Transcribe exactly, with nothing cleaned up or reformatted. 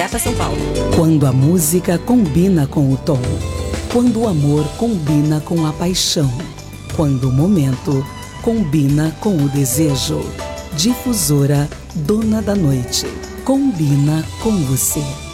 Essa São Paulo. Quando a música combina com o tom. Quando o amor combina com a paixão. Quando o momento combina com o desejo. Difusora Dona da Noite. Combina com você.